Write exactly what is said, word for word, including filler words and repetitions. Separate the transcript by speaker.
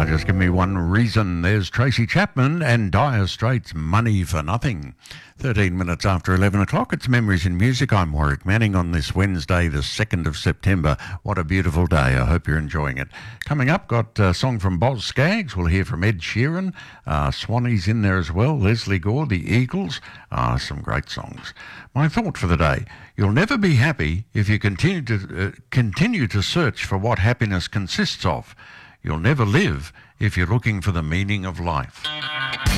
Speaker 1: Uh, just give me one reason. There's Tracy Chapman and Dire Straits' Money for Nothing. thirteen minutes after eleven o'clock, it's Memories in Music. I'm Warwick Manning on this Wednesday, the second of September. What a beautiful day. I hope you're enjoying it. Coming up, got a song from Boz Scaggs. We'll hear from Ed Sheeran. Uh, Swanee's in there as well. Leslie Gore, the Eagles. Uh, some great songs. My thought for the day: you'll never be happy if you continue to uh, continue to search for what happiness consists of. You'll never live if you're looking for the meaning of life.